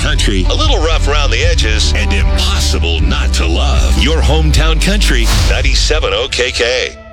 country, a little rough around the edges, and impossible not to love. Your hometown country, 97 OKK.